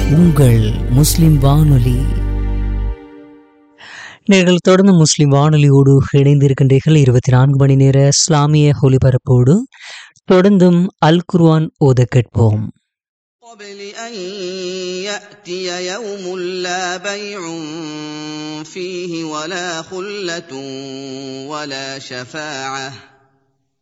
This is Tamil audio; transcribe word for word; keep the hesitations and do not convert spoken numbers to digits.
உங்கள் முஸ்லிம் வானொலி. நீங்கள் தொடர்ந்து முஸ்லிம் வானொலியோடு இணைந்திருக்கின்றீர்கள். இருபத்தி நான்கு மணி நேர இஸ்லாமிய ஒலிபரப்போடு தொடர்ந்தும் அல் குர்ஆன் ஓத கேட்போம். قبل أن يأتي يوم لا بيع فيه ولا خلة ولا شفاعة